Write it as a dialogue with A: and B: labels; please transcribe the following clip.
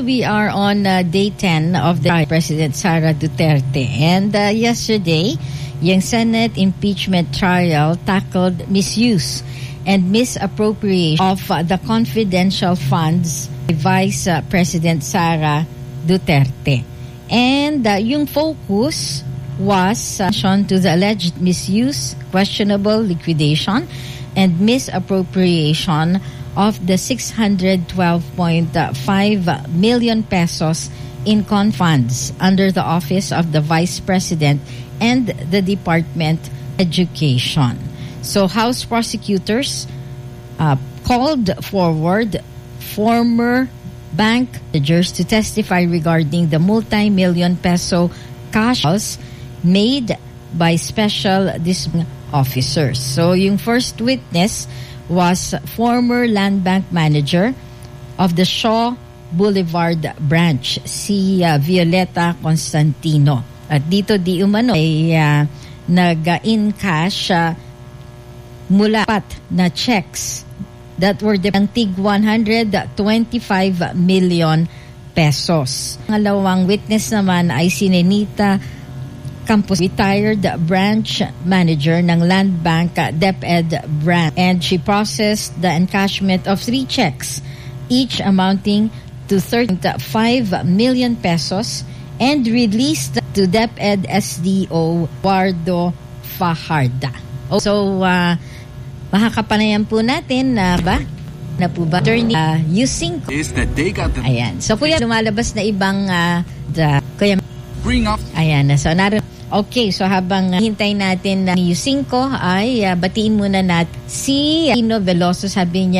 A: Well, we are on day 10 of the President Sara Duterte. And yesterday, yung Senate impeachment trial tackled misuse and misappropriation of the confidential funds by Vice President Sara Duterte. And yung focus was on to the alleged misuse, questionable liquidation, and misappropriation of the 612.5 million pesos in funds under the Office of the Vice President and the Department of Education. So House prosecutors called forward former bank managers to testify regarding the multi-million peso cash made by special officers. So yung first witness was former land bank manager of the Shaw Boulevard branch, si Violeta Constantino. At dito di umano ay nag-in-cash mula pat na checks that were tig 125 million pesos. Pangalawang witness naman ay si Nenita Campos, retired branch manager ng Land Bank DepEd branch, and she processed the encashment of 3 checks, each amounting to 35 million pesos, and released to DepEd SDO Eduardo Fajarda. So, makakapanayan po natin na po ba attorney using ayan. So kuya, lumalabas na ibang kuya
B: bring up.
A: Ayan, so okay, so habang hintay natin na using ko ay batiin muna natin si Ino Veloso, sabi niya